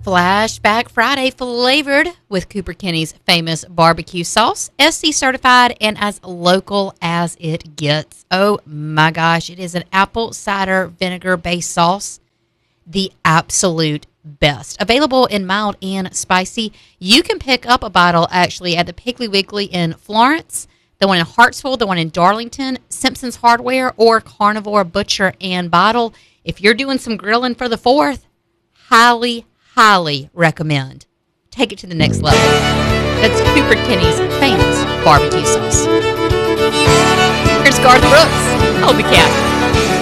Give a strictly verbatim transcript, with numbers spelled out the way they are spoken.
Flashback Friday flavored with Cooper Kenny's famous barbecue sauce, S C certified and as local as it gets. Oh my gosh, it is an apple cider vinegar based sauce, the absolute best. Available in mild and spicy. You can pick up a bottle actually at the Piggly Wiggly in Florence, the one in Hartsville, the one in Darlington, Simpson's Hardware, or Carnivore Butcher and Bottle. If you're doing some grilling for the fourth, highly Highly recommend. Take it to the next level. That's Cooper Kenny's famous barbecue sauce. Here's Garth Brooks. Hold the cat.